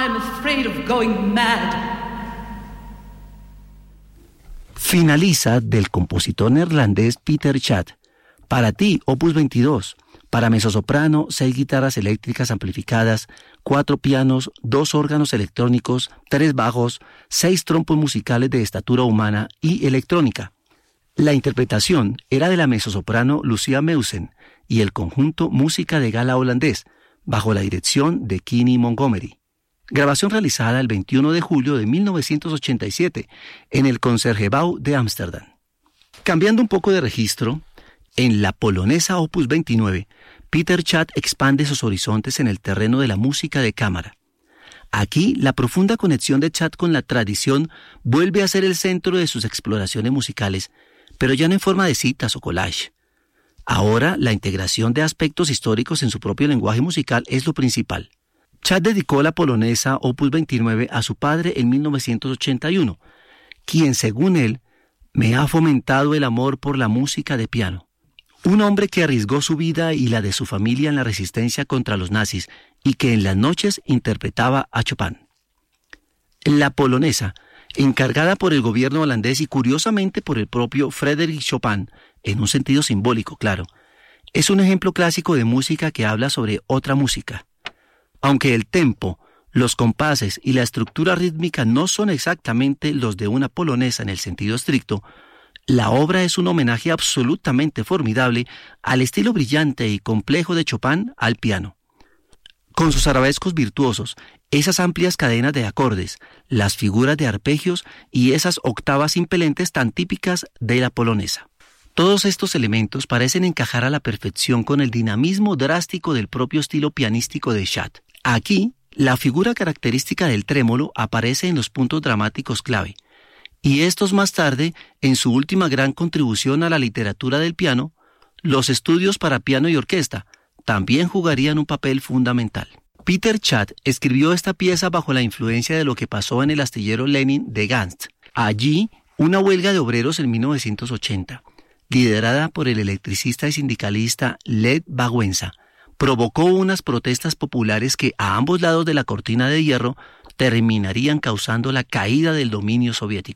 I'm afraid of going mad. Finaliza del compositor neerlandés Peter Chat. Para ti, opus 22. Para mezzosoprano, 6 guitarras eléctricas amplificadas, 4 pianos, 2 órganos electrónicos, 3 bajos, 6 trompos musicales de estatura humana y electrónica. La interpretación era de la mezzosoprano Lucia Meusen y el conjunto Música de Gala holandés, bajo la dirección de Kenny Montgomery. Grabación realizada el 21 de julio de 1987 en el Concertgebouw de Ámsterdam. Cambiando un poco de registro, en la polonesa opus 29, Peter Chat expande sus horizontes en el terreno de la música de cámara. Aquí, la profunda conexión de Chat con la tradición vuelve a ser el centro de sus exploraciones musicales, pero ya no en forma de citas o collage. Ahora, la integración de aspectos históricos en su propio lenguaje musical es lo principal. Chat dedicó la polonesa opus 29 a su padre en 1981, quien, según él, me ha fomentado el amor por la música de piano. Un hombre que arriesgó su vida y la de su familia en la resistencia contra los nazis y que en las noches interpretaba a Chopin. La polonesa, encargada por el gobierno holandés y curiosamente por el propio Frédéric Chopin, en un sentido simbólico, claro, es un ejemplo clásico de música que habla sobre otra música. Aunque el tempo, los compases y la estructura rítmica no son exactamente los de una polonesa en el sentido estricto, la obra es un homenaje absolutamente formidable al estilo brillante y complejo de Chopin al piano. Con sus arabescos virtuosos, esas amplias cadenas de acordes, las figuras de arpegios y esas octavas impelentes tan típicas de la polonesa. Todos estos elementos parecen encajar a la perfección con el dinamismo drástico del propio estilo pianístico de Chat. Aquí, la figura característica del trémolo aparece en los puntos dramáticos clave, y estos más tarde, en su última gran contribución a la literatura del piano, los estudios para piano y orquesta, también jugarían un papel fundamental. Peter Chat escribió esta pieza bajo la influencia de lo que pasó en el astillero Lenin de Gdansk. Allí, una huelga de obreros en 1980, liderada por el electricista y sindicalista Lech Wałęsa, provocó unas protestas populares que a ambos lados de la cortina de hierro terminarían causando la caída del dominio soviético.